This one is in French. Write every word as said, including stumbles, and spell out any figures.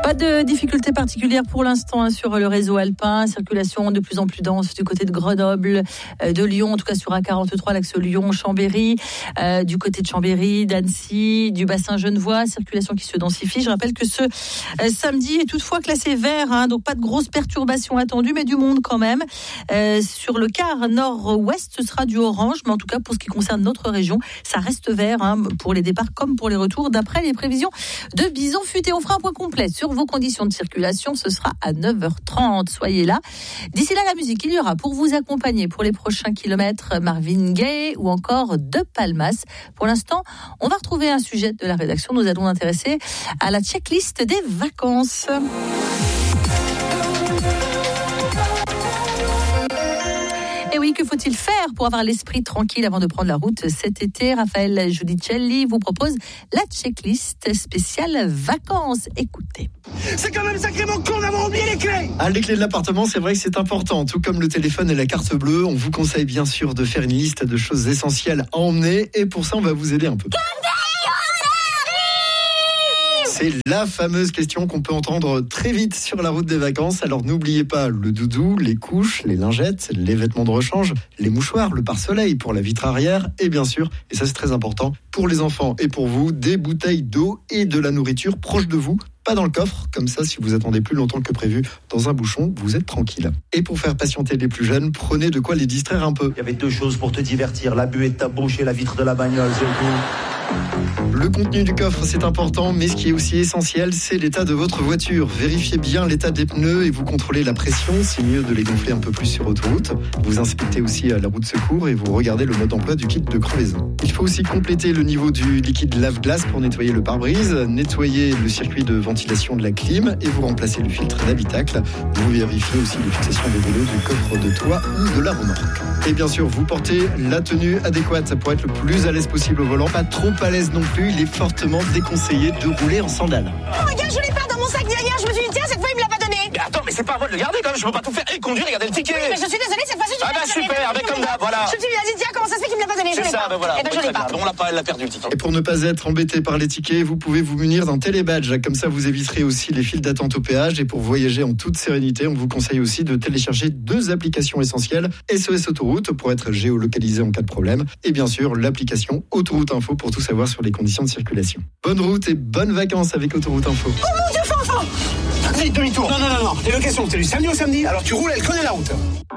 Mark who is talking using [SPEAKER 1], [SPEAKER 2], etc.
[SPEAKER 1] Pas de difficultés particulières pour l'instant hein, sur le réseau alpin. Circulation de plus en plus dense du côté de Grenoble, euh, de Lyon, en tout cas sur A quarante-trois, l'axe Lyon-Chambéry, euh, du côté de Chambéry, d'Annecy, du bassin genevois. Circulation qui se densifie. Je rappelle que ce euh, samedi est toutefois classé vert, hein, donc pas de grosses perturbations attendues, mais du monde quand même. Euh, sur le quart nord-ouest, ce sera du orange, mais en tout cas pour ce qui concerne notre région, ça reste vert hein, pour les départs comme pour les retours, d'après les prévisions de Bison Futé. On fera un point complet sur vos conditions de circulation, ce sera à neuf heures trente, soyez là. D'ici là, la musique, il y aura pour vous accompagner pour les prochains kilomètres Marvin Gaye ou encore De Palmas. Pour l'instant, on va retrouver un sujet de la rédaction, nous allons nous intéresser à la checklist des vacances. Et oui, que faut-il faire pour avoir l'esprit tranquille avant de prendre la route cet été? Raphaël Giudicelli vous propose la checklist spéciale vacances. Écoutez.
[SPEAKER 2] C'est quand même sacrément con d'avoir oublié les clés.
[SPEAKER 3] Ah, les clés de l'appartement, c'est vrai que c'est important. Tout comme le téléphone et la carte bleue, on vous conseille bien sûr de faire une liste de choses essentielles à emmener. Et pour ça, on va vous aider un peu. C'est la fameuse question qu'on peut entendre très vite sur la route des vacances. Alors n'oubliez pas le doudou, les couches, les lingettes, les vêtements de rechange, les mouchoirs, le pare-soleil pour la vitre arrière et bien sûr, et ça c'est très important, pour les enfants et pour vous, des bouteilles d'eau et de la nourriture proches de vous. Pas dans le coffre, comme ça si vous attendez plus longtemps que prévu dans un bouchon, vous êtes tranquille. Et pour faire patienter les plus jeunes, prenez de quoi les distraire un peu.
[SPEAKER 2] Il y avait deux choses pour te divertir, la buée de ta bouche et la vitre de la bagnole, c'est tout.
[SPEAKER 3] Le contenu du coffre, c'est important, mais ce qui est aussi essentiel, c'est l'état de votre voiture. Vérifiez bien l'état des pneus et vous contrôlez la pression. C'est mieux de les gonfler un peu plus sur autoroute. Vous inspectez aussi la roue de secours et vous regardez le mode d'emploi du kit de crevaison. Il faut aussi compléter le niveau du liquide lave-glace pour nettoyer le pare-brise, nettoyer le circuit de ventilation de la clim et vous remplacez le filtre d'habitacle. Vous vérifiez aussi les fixations des vélos du coffre de toit ou de la remorque. Et bien sûr, vous portez la tenue adéquate pour être le plus à l'aise possible au volant. Pas trop à l'aise non plus, il est fortement déconseillé de rouler en sandales.
[SPEAKER 4] Oh, regarde, je l'ai pas dans mon sac derrière, je me suis dit tiens, cette fois il me l'a pas donné.
[SPEAKER 2] Mais attends, mais c'est pas à moi de le garder quand même, je peux pas tout faire et conduire et garder le ticket.
[SPEAKER 4] Oui, mais je suis désolée, cette fois-ci je
[SPEAKER 2] Ah bah super, avec comme d'hab, voilà.
[SPEAKER 4] Je me suis dit tiens, comment ça se fait qu'il me l'a pas donné? Je
[SPEAKER 2] C'est
[SPEAKER 4] l'ai
[SPEAKER 2] ça,
[SPEAKER 4] pas.
[SPEAKER 2] ben voilà.
[SPEAKER 4] Eh ben, je l'ai pas.
[SPEAKER 2] On l'a pas, elle l'a perdu le ticket.
[SPEAKER 3] Et pour ne pas être embêté par les tickets, vous pouvez vous munir d'un télébadge. Comme ça, vous éviterez aussi les files d'attente au péage. Et pour voyager en toute sérénité, on vous conseille aussi de télécharger deux applications essentielles. S O S Autoroute pour être géolocalisé en cas de problème. Et bien sûr, l'application Autoroute Info pour tout savoir sur les conditions de circulation. Bonne route et bonnes vacances avec Autoroute Info.
[SPEAKER 4] Oh mon Dieu, Fanfan!
[SPEAKER 2] Vite, demi-tour. Non, non, non, non. Les locations, c'est du samedi au samedi, alors tu roules, elle connaît la route.